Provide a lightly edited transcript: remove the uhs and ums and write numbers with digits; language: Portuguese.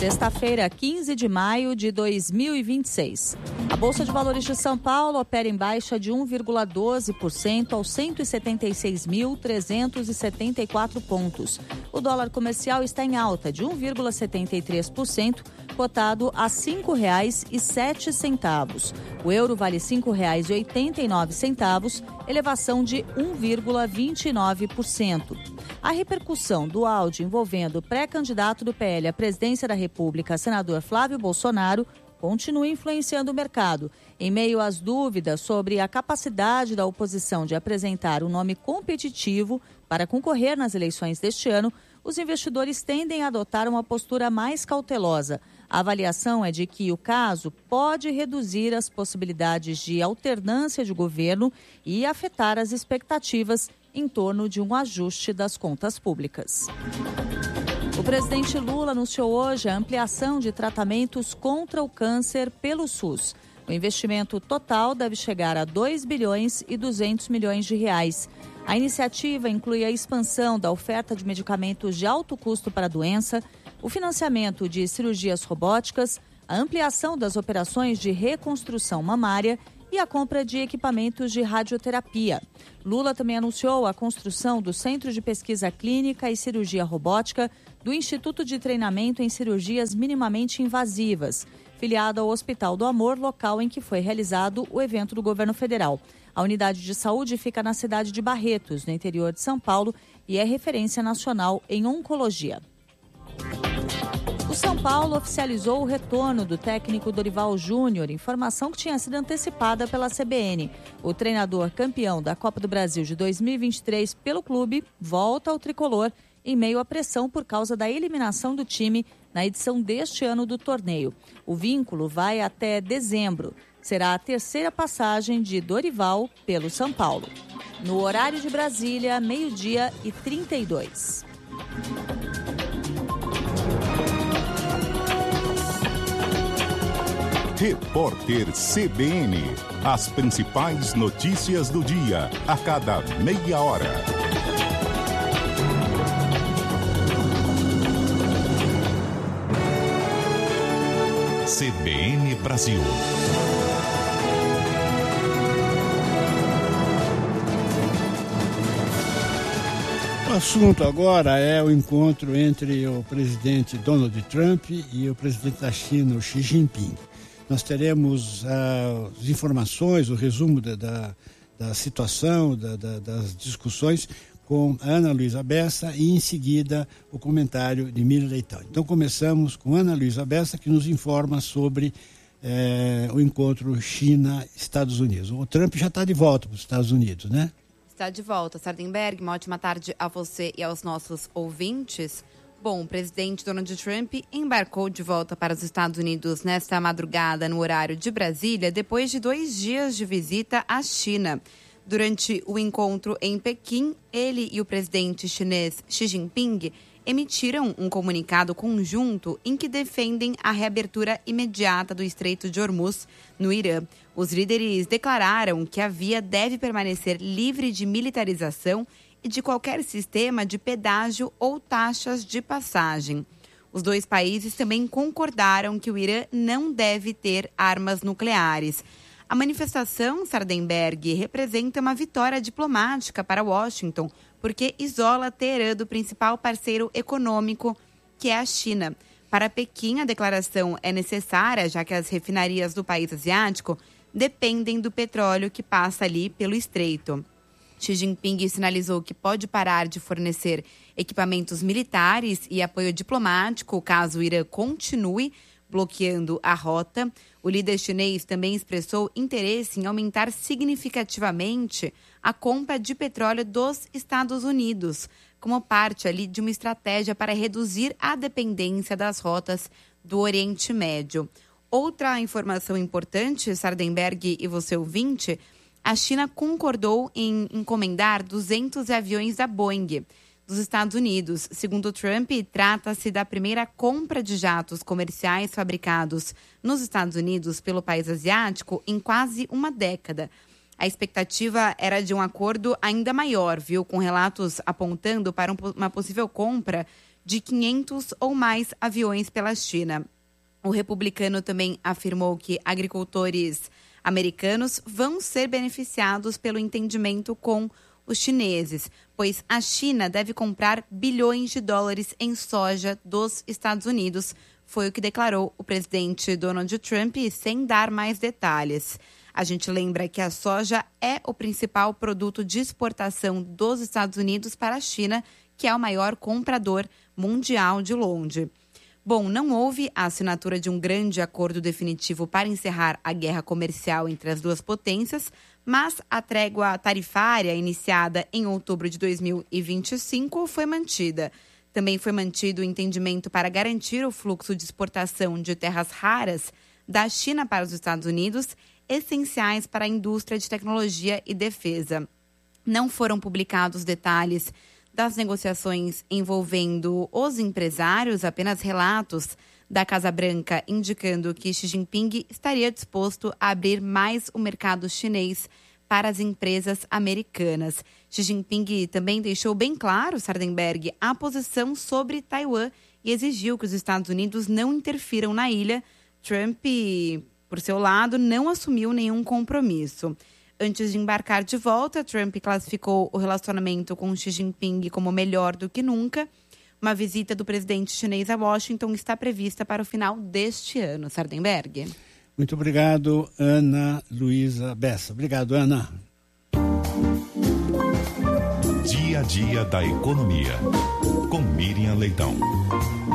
Sexta-feira, 15 de maio de 2026. A Bolsa de Valores de São Paulo opera em baixa de 1,12% aos 176.374 pontos. O dólar comercial está em alta de 1,73%, cotado a R$ 5,07. O euro vale R$ 5,89, elevação de 1,29%. A repercussão do áudio envolvendo o pré-candidato do PL à presidência da República, senador Flávio Bolsonaro, continua influenciando o mercado. Em meio às dúvidas sobre a capacidade da oposição de apresentar um nome competitivo para concorrer nas eleições deste ano, os investidores tendem a adotar uma postura mais cautelosa. A avaliação é de que o caso pode reduzir as possibilidades de alternância de governo e afetar as expectativas em torno de um ajuste das contas públicas. O presidente Lula anunciou hoje a ampliação de tratamentos contra o câncer pelo SUS. O investimento total deve chegar a R$ 2,2 bilhões. A iniciativa inclui a expansão da oferta de medicamentos de alto custo para a doença, o financiamento de cirurgias robóticas, a ampliação das operações de reconstrução mamária e a compra de equipamentos de radioterapia. Lula também anunciou a construção do Centro de Pesquisa Clínica e Cirurgia Robótica do Instituto de Treinamento em Cirurgias Minimamente Invasivas, filiado ao Hospital do Amor, local em que foi realizado o evento do governo federal. A unidade de saúde fica na cidade de Barretos, no interior de São Paulo, e é referência nacional em oncologia. O São Paulo oficializou o retorno do técnico Dorival Júnior, informação que tinha sido antecipada pela CBN. O treinador campeão da Copa do Brasil de 2023 pelo clube volta ao tricolor em meio à pressão por causa da eliminação do time na edição deste ano do torneio. O vínculo vai até dezembro. Será a terceira passagem de Dorival pelo São Paulo. No horário de Brasília, 12:32. Repórter CBN. As principais notícias do dia, a cada meia hora. CBN Brasil. O assunto agora é o encontro entre o presidente Donald Trump e o presidente da China, o Xi Jinping. Nós teremos as informações, o resumo da situação, das discussões com Ana Luísa Bessa e, em seguida, o comentário de Miriam Leitão. Então, começamos com Ana Luísa Bessa, que nos informa sobre o encontro China-Estados Unidos. O Trump já está de volta para os Estados Unidos, né? Está de volta, Sardenberg. Uma ótima tarde a você e aos nossos ouvintes. Bom, o presidente Donald Trump embarcou de volta para os Estados Unidos nesta madrugada no horário de Brasília, depois de 2 dias de visita à China. Durante o encontro em Pequim, ele e o presidente chinês Xi Jinping emitiram um comunicado conjunto em que defendem a reabertura imediata do Estreito de Hormuz, no Irã. Os líderes declararam que a via deve permanecer livre de militarização e de qualquer sistema de pedágio ou taxas de passagem. Os dois países também concordaram que o Irã não deve ter armas nucleares. A manifestação, Sardenberg, representa uma vitória diplomática para Washington, porque isola Teherã do principal parceiro econômico, que é a China. Para Pequim, a declaração é necessária, já que as refinarias do país asiático dependem do petróleo que passa ali pelo estreito. Xi Jinping sinalizou que pode parar de fornecer equipamentos militares e apoio diplomático caso o Irã continue bloqueando a rota. O líder chinês também expressou interesse em aumentar significativamente a compra de petróleo dos Estados Unidos, como parte ali de uma estratégia para reduzir a dependência das rotas do Oriente Médio. Outra informação importante, Sardenberg e você ouvinte, a China concordou em encomendar 200 aviões da Boeing dos Estados Unidos. Segundo Trump, trata-se da primeira compra de jatos comerciais fabricados nos Estados Unidos pelo país asiático em quase uma década. A expectativa era de um acordo ainda maior, com relatos apontando para uma possível compra de 500 ou mais aviões pela China. O republicano também afirmou que agricultores americanos vão ser beneficiados pelo entendimento com os chineses, pois a China deve comprar bilhões de dólares em soja dos Estados Unidos, foi o que declarou o presidente Donald Trump, sem dar mais detalhes. A gente lembra que a soja é o principal produto de exportação dos Estados Unidos para a China, que é o maior comprador mundial de longe. Bom, não houve a assinatura de um grande acordo definitivo para encerrar a guerra comercial entre as duas potências, mas a trégua tarifária iniciada em outubro de 2025 foi mantida. Também foi mantido o entendimento para garantir o fluxo de exportação de terras raras da China para os Estados Unidos, essenciais para a indústria de tecnologia e defesa. Não foram publicados detalhes das negociações envolvendo os empresários, apenas relatos da Casa Branca indicando que Xi Jinping estaria disposto a abrir mais o mercado chinês para as empresas americanas. Xi Jinping também deixou bem claro, Sardenberg, a posição sobre Taiwan e exigiu que os Estados Unidos não interfiram na ilha. Trump, por seu lado, não assumiu nenhum compromisso. Antes de embarcar de volta, Trump classificou o relacionamento com Xi Jinping como melhor do que nunca. Uma visita do presidente chinês a Washington está prevista para o final deste ano. Sardenberg. Muito obrigado, Ana Luísa Bessa. Obrigado, Ana. Dia a dia da economia, com Miriam Leitão.